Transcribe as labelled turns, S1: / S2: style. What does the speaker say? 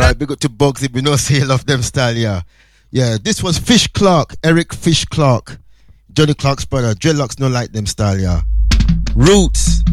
S1: big up to Bugsy. We know say love them style, yeah. Yeah, this was Fish Clark, Eric Fish Clark, Johnny Clark's brother. Dreadlocks no like them style, yeah. Roots.